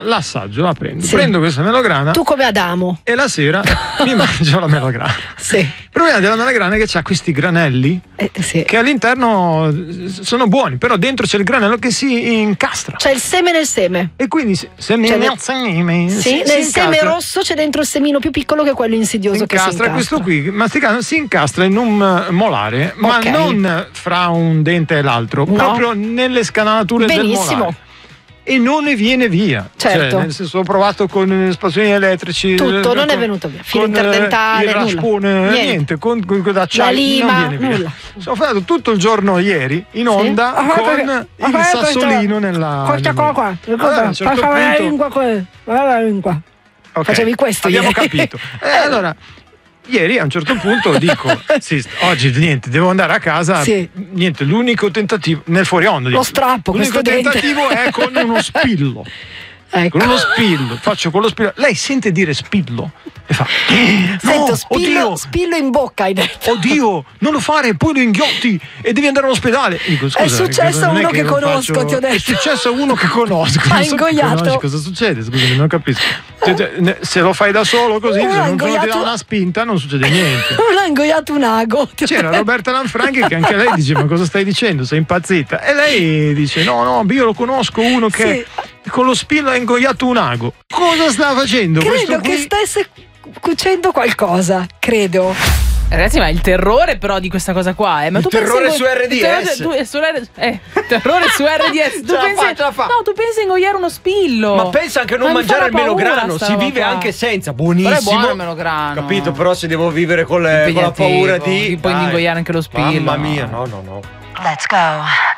l'assaggio, la prendo. Sì. Prendo questa melograna. Tu come Adamo. E la sera mi mangio la melograna. Sì. Il problema della melograna è che c'ha questi granelli Sì. che all'interno sono buoni, però dentro c'è il granello che si incastra. C'è il seme nel seme. E quindi Sì, nel seme rosso c'è dentro il semino più piccolo che è quello insidioso che si incastra. Questo qui, masticando, si incastra in un molare, ma non fra un dente e l'altro, proprio nelle scanalature del molare. E non ne viene via. Certo. Cioè, nel senso, ho provato con spazzolini elettrici. Tutto, non è venuto via. Filo interdentale, il raspone, niente. Con la lima, non viene via. Ho fatto tutto il giorno ieri in onda con il sassolino nella. Questa qua. La lingua. Facevi questo. Abbiamo capito. Allora. Ieri a un certo punto dico oggi niente, devo andare a casa, niente, l'unico tentativo nel fuori onda, lo strappo, l'unico tentativo è con uno spillo. Ecco. Con uno spillo, faccio con lo spillo. Lei sente dire spillo e fa sento spillo in bocca, hai detto. Oddio, non lo fare, poi lo inghiotti e devi andare all'ospedale. Dico, scusa, è successo a uno che conosco, ti ho detto. È successo a uno che conosco. Ha ingoiato. Cosa succede? Scusami, non capisco. Se lo fai da solo così, se non ti dà una spinta non succede niente. Non ha ingoiato un ago. C'era Roberta Lanfranchi che anche lei dice ma cosa stai dicendo? Sei impazzita? E lei dice no, io lo conosco, uno che con lo spillo ha ingoiato un ago. Cosa sta facendo? Credo che stesse cucendo qualcosa, credo. Ragazzi, ma il terrore però di questa cosa qua ma il tu terrore su RDS. Terrore su RDS. Tu pensi a ingoiare uno spillo. Ma pensa anche a non mangiare il melograno. Si vive anche senza. Buonissimo. Però è buono il melograno. Capito, però se devo vivere con la paura di poi ingoiare anche lo spillo. Mamma mia, no. Let's go.